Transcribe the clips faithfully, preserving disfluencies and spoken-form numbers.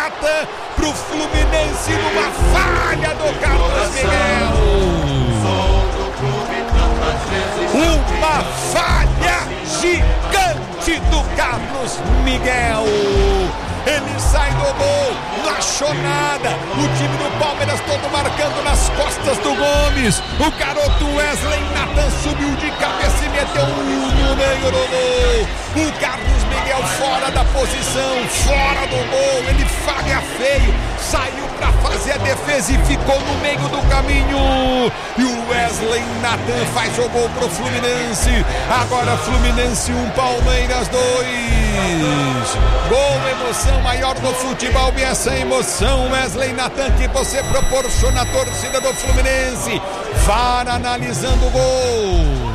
Natan pro Fluminense numa falha do Carlos Miguel. Uma falha gigante do Carlos Miguel. Ele sai do gol, não achou nada. O time do Palmeiras todo marcando nas costas do Gomes. O garoto Wesley Natan subiu de cabeça e meteu um no meio do gol. O Carlos Miguel fora da posição, fora do gol. Ele falha feio, saiu pra fazer a defesa e ficou no meio do caminho. E o Wesley Natan faz o gol pro Fluminense. Agora Fluminense um, Palmeiras dois. Gol, emoção maior do futebol, e essa emoção, Wesley Natan, que você proporciona à torcida do Fluminense. V A R analisando o gol.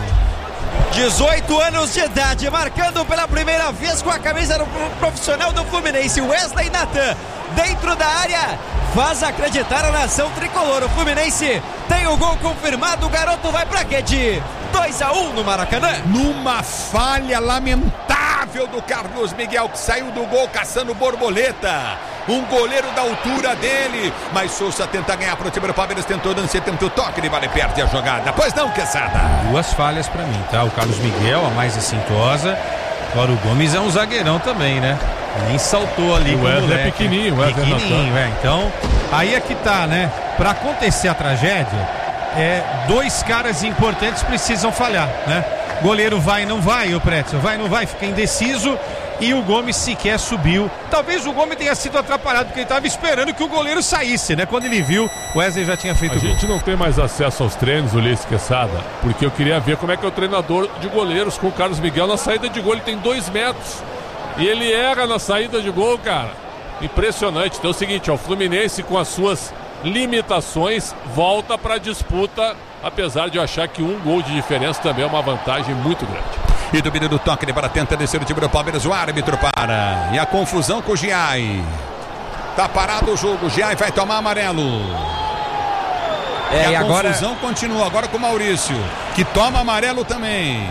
dezoito anos de idade, marcando pela primeira vez com a camisa do profissional do Fluminense, Wesley Natan, dentro da área, faz acreditar a nação tricolor. O Fluminense tem o gol confirmado, o garoto vai pra quê? De dois a um no Maracanã. Numa falha lamentável do Carlos Miguel, que saiu do gol caçando borboleta. Um goleiro da altura dele, mas Souza tenta ganhar pro time do Palmeiras, tentou dançar, tentou toque, ele vale, perde a jogada. Pois não, Quesada? Duas falhas pra mim, tá? O Carlos Miguel, a mais assintosa. Agora o Gomes é um zagueirão também, né? Nem saltou ali. O Wesley é pequenininho, o Wesley pequenininho, é. Então, aí é que tá, né? Pra acontecer a tragédia, é, dois caras importantes precisam falhar, né? Goleiro vai e não vai, o Pretzel, vai e não vai, fica indeciso. E o Gomes sequer subiu. Talvez o Gomes tenha sido atrapalhado, porque ele estava esperando que o goleiro saísse, né? Quando ele viu, o Wesley já tinha feito o gol. A gente não tem mais acesso aos treinos, Ulisses Quesada, porque eu queria ver como é que é o treinador de goleiros com o Carlos Miguel na saída de gol. Ele tem dois metros e ele erra na saída de gol, cara. Impressionante. Então é o seguinte, ó, o Fluminense com as suas limitações volta para a disputa, apesar de eu achar que um gol de diferença também é uma vantagem muito grande. E domínio do toque, ele para tenta descer o time do Palmeiras, o árbitro para. E a confusão com o Giai. Tá parado o jogo, o Giai vai tomar amarelo. É, e a e agora... confusão continua, agora com o Maurício, que toma amarelo também.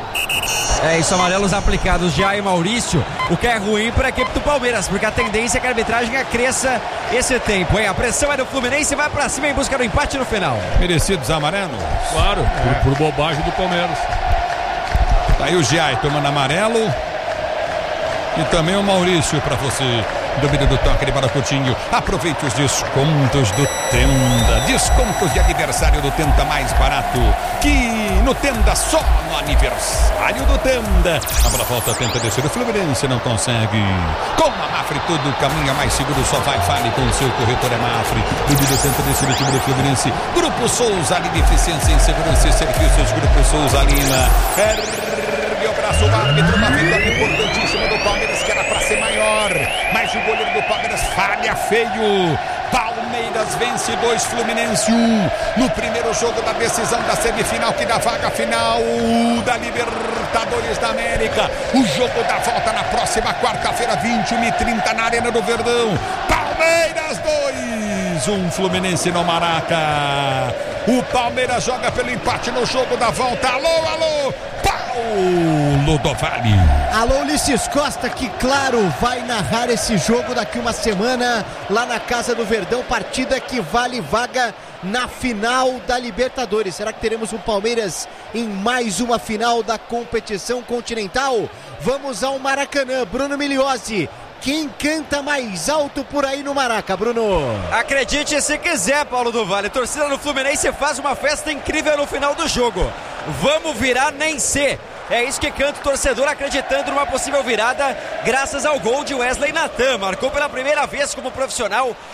É isso, amarelos aplicados já em Maurício, o que é ruim para a equipe do Palmeiras, porque a tendência é que a arbitragem acresça esse tempo, hein? A pressão é do Fluminense e vai para cima em busca do empate no final. Merecidos amarelos? Claro, é. por, por bobagem do Palmeiras. Tá aí o Giai tomando amarelo. E também o Maurício para você. Domínio do toque de para Coutinho. Aproveite os descontos do Tenda. Descontos de aniversário do Tenda mais barato. Que no Tenda, só no aniversário do Tenda. A bola volta, tenta descer. O Fluminense não consegue. Com a Mafre, tudo caminha mais seguro. Só vai, fale com o seu corretor é Mafre. Domínio tenta descer o time do Fluminense. Grupo Souza Lima, eficiência em segurança e serviços. Grupo Souza Lima. Ergue o braço, o árbitro. Uma vitória importantíssima do Palmeiras, que era para ser maior. Mas o goleiro do Palmeiras falha feio. Palmeiras vence dois, Fluminense um. No primeiro jogo da decisão da semifinal, que dá vaga final da Libertadores da América. O jogo da volta na próxima quarta-feira, vinte e uma e trinta, na Arena do Verdão. Palmeiras dois, um Fluminense no Maraca. O Palmeiras joga pelo empate no jogo da volta. Alô, alô, Paulo do Vale. Alô, Ulisses Costa, que claro, vai narrar esse jogo daqui uma semana lá na Casa do Verdão, partida que vale vaga na final da Libertadores. Será que teremos o Palmeiras em mais uma final da competição continental? Vamos ao Maracanã, Bruno Migliozzi. Quem canta mais alto por aí no Maraca, Bruno? Acredite se quiser, Paulo do Vale. A torcida do Fluminense faz uma festa incrível no final do jogo. Vamos virar nem ser. É isso que canta o torcedor, acreditando numa possível virada, graças ao gol de Wesley Natan. Marcou pela primeira vez como profissional